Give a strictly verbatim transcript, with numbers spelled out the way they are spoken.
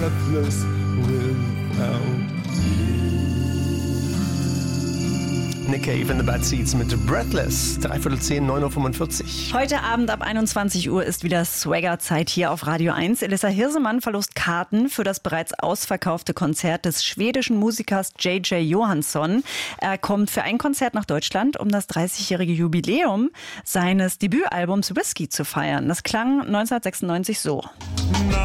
breathless without you. Nick Cave in the Bad Seeds mit Breathless. Dreiviertel zehn, neun Uhr fünfundvierzig. Heute Abend ab einundzwanzig Uhr ist wieder Swagger-Zeit hier auf Radio eins. Elissa Hirsemann verlost Karten für das bereits ausverkaufte Konzert des schwedischen Musikers J J Johansson. Er kommt für ein Konzert nach Deutschland, um das dreißigjährige Jubiläum seines Debütalbums Whiskey zu feiern. Das klang neunzehnhundertsechsundneunzig so.